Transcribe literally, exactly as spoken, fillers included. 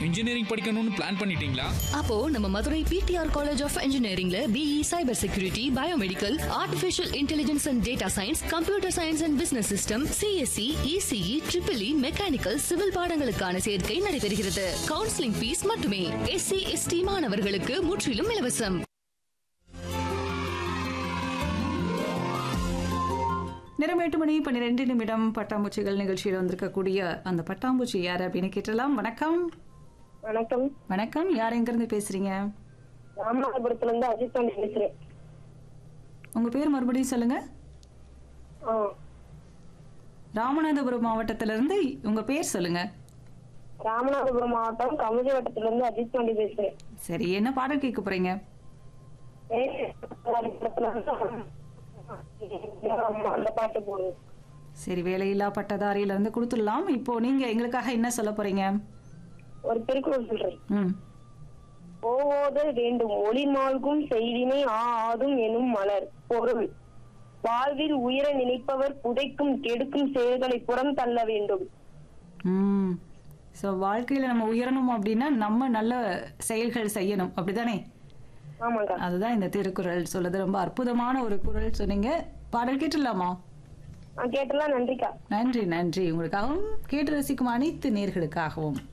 Engineering படிக்கணும்னு plan பண்ணிட்டீங்களா? அப்போ நம்ம Madurai PTR college of இன்ஜினியரிங்ல BE cyber security, biomedical, artificial intelligence and data science, computer science and business system, CSC, ECE, triple E, mechanical, civil பாடங்களுக்கான சேர்க்கை நடைபெறுகிறது. Counselling fees மட்டுமே. SC ST மாணவர்களுக்கு முற்றிலும் இலவசம். நேரம் எட்டு மணி பன்னிரெண்டு நிமிடம். பட்டாம்பூச்சிகள் நிகழ்ச்சியில் வந்திருக்கக்கூடிய அந்த பட்டாம்பூச்சி யார் அப்படின்னு கேட்டலாம். வணக்கம். வணக்கம். வணக்கம். யார் எங்க இருந்து பேசுறீங்க? ராமநாதபுரத்துல இருந்து அஜித் பாண்டி பேசுறேன். உங்க பேர் மறுபடியும் சொல்லுங்க. ராமநாதபுரம் மாவட்டத்தில இருந்து உங்க பேர் சொல்லுங்க. ராமநாதபுரம் மாவட்டம் கமுதி வட்டத்துல இருந்து அஜித் பாண்டி பேசுறேன். சரி, என்ன பாடல் கேட்க போறீங்க? அந்த பாட்டு போடுங்க. சரி, வேலையில்லா பட்டதாரியில இருந்து கொடுத்துடலாம். இப்போ நீங்க எங்களுக்காக என்ன சொல்ல போறீங்க? ஒரு திருக்குறள் சொல்றேன். ம். ஓவோத வேண்டும் ஒளி மால்கும் செய்தினை ஆதும் எனும் மலர். பொருள்: வாழ்வில் உயர நினைப்பவர் புதைக்கும் கெடுக்கும் செயல்களை புறம் தள்ள வேண்டும். ம். ஸோ வாழ்க்கையில நம்ம உயரணும் அப்படின்னா நம்ம நல்ல செயல்கள் செய்யணும், அப்படிதானே? ஆமாங்க. அதுதான் இந்த திருக்குறள் சொல்லுது. ரொம்ப அற்புதமான ஒரு குறள் சொன்னீங்க. பாடல் கேட்டுடலாமா? கேட்டலாம். நன்றிக்கா. நன்றி நன்றி. உங்களுக்காகவும் கேட்டு ரசிக்கும் அனைத்து நேர்களுக்காகவும்.